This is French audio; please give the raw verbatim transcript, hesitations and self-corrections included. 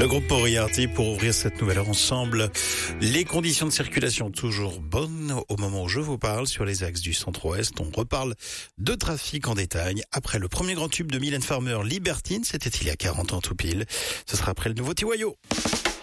Le groupe Moriarty pour ouvrir cette nouvelle heure ensemble. Les conditions de circulation toujours bonnes au moment où je vous parle sur les axes du centre-ouest. On reparle de trafic en détail après le premier grand tube de Mylène Farmer, Libertine. C'était il y a quarante ans tout pile. Ce sera après le nouveau Tiwayo.